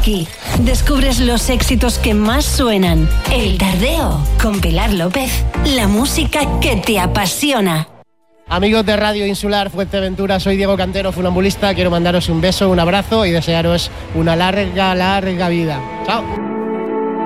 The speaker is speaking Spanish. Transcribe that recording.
Aquí descubres los éxitos que más suenan. El Tardeo con Pilar López. La música que te apasiona. Amigos de Radio Insular Fuerteventura, soy Diego Cantero, funambulista. Quiero mandaros un beso, un abrazo y desearos una larga vida. Chao.